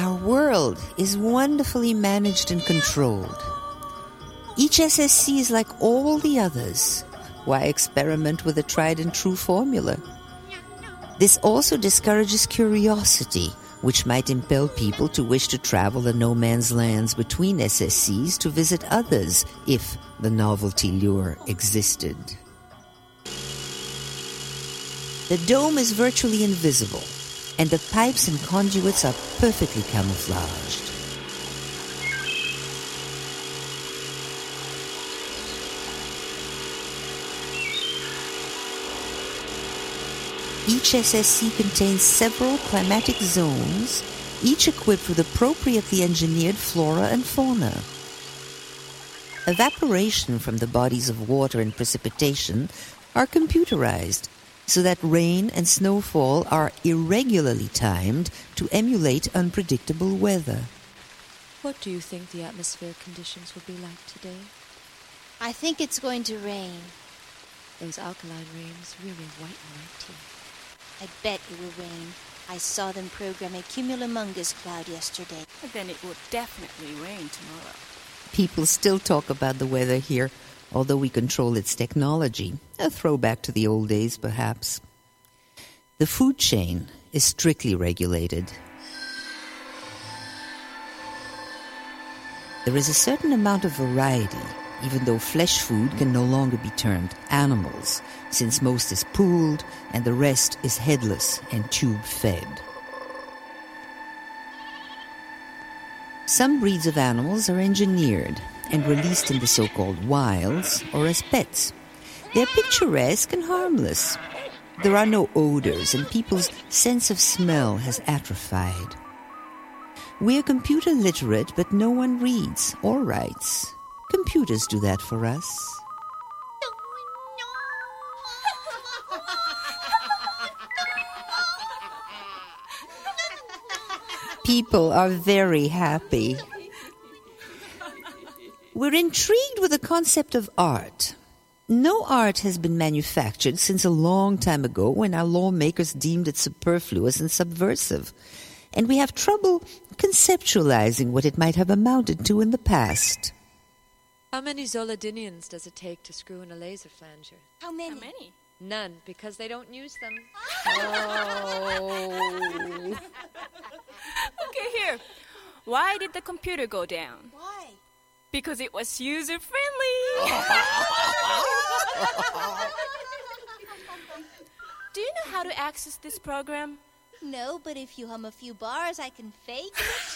Our world is wonderfully managed and controlled. Each SSC is like all the others. Why experiment with a tried and true formula? This also discourages curiosity, which might impel people to wish to travel the no-man's lands between SSCs to visit others if the novelty lure existed. The dome is virtually invisible, and the pipes and conduits are perfectly camouflaged. Each SSC contains several climatic zones, each equipped with appropriately engineered flora and fauna. Evaporation from the bodies of water and precipitation are computerized, so that rain and snowfall are irregularly timed to emulate unpredictable weather. What do you think the atmospheric conditions will be like today? I think it's going to rain. Those alkaline rains really whiten my teeth. I bet it will rain. I saw them program a cumulonimbus cloud yesterday. Then it will definitely rain tomorrow. People still talk about the weather here, although we control its technology. A throwback to the old days, perhaps. The food chain is strictly regulated. There is a certain amount of variety, even though flesh food can no longer be termed animals, since most is pooled and the rest is headless and tube-fed. Some breeds of animals are engineered and released in the so-called wilds or as pets. They're picturesque and harmless. There are no odors, and people's sense of smell has atrophied. We're computer literate, but no one reads or writes. Computers do that for us. People are very happy. We're intrigued with the concept of art. No art has been manufactured since a long time ago when our lawmakers deemed it superfluous and subversive. And we have trouble conceptualizing what it might have amounted to in the past. How many Zoladinians does it take to screw in a laser flanger? How many? How many? None, because they don't use them. Oh. Okay, here. Why did the computer go down? Why? Because it was user-friendly. Do you know how to access this program? No, but if you hum a few bars, I can fake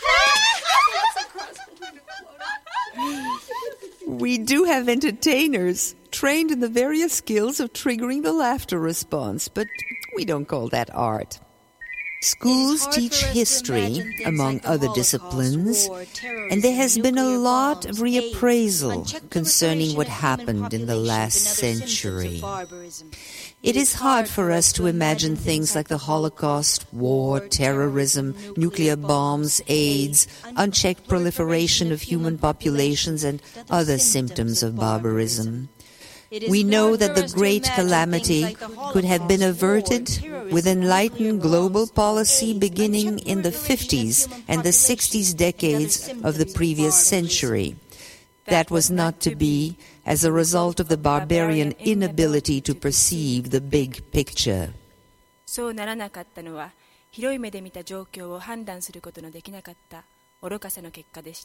it. We do have entertainers trained in the various skills of triggering the laughter response, but we don't call that art. Schools teach history, among other disciplines, and there has been a lot of reappraisal concerning what happened in the last century. It is hard for us to imagine things like the Holocaust, war, terrorism, nuclear bombs, AIDS, unchecked proliferation of human populations, and other symptoms of barbarism. We know that the great calamity could have been averted with enlightened global policy beginning in the 50s and the 60s decades of the previous century. That was not to be as a result of the barbarian inability to perceive the big picture. そうならなかったのは、広い目で見た状況を判断することのできなかった愚かさの結果でした。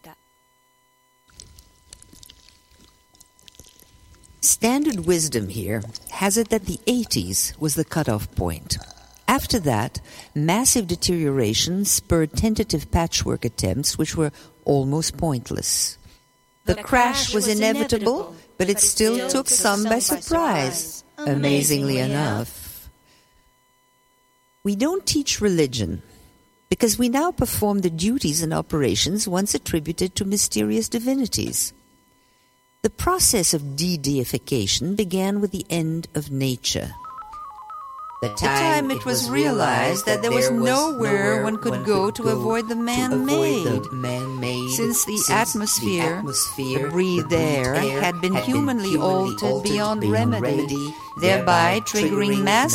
Standard wisdom here has it that the 80s was the cutoff point. After that, massive deterioration spurred tentative patchwork attempts which were almost pointless. The crash was inevitable, but it still took some by surprise, amazingly enough. We don't teach religion, because we now perform the duties and operations once attributed to mysterious divinities. The process of de-deification began with the end of nature. The time it was realized that there was nowhere one could go to avoid the man-made, since the atmosphere, the breathed air, had been humanly altered beyond remedy, thereby triggering mass